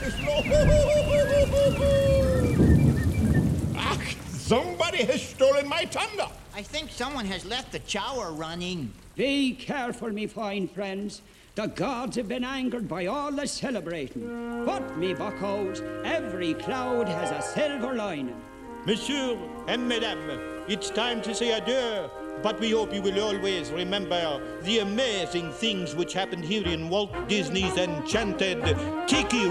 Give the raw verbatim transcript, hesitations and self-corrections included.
very slow. Ah, somebody has stolen my thunder. I think someone has left the shower running. Be careful, me fine friends. The gods have been angered by all the celebrating. But, me buckos, every cloud has a silver lining. Monsieur and Madame, it's time to say adieu. But we hope you will always remember the amazing things which happened here in Walt Disney's Enchanted Tiki